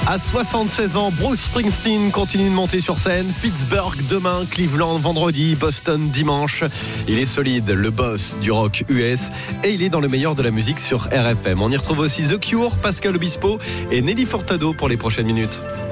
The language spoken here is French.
À 76 ans, Bruce Springsteen continue de monter sur scène. Pittsburgh demain, Cleveland vendredi, Boston dimanche. Il est solide, le boss du rock US, et il est dans le meilleur de la musique sur RFM. On y retrouve aussi The Cure, Pascal Obispo et Nelly Furtado pour les prochaines minutes.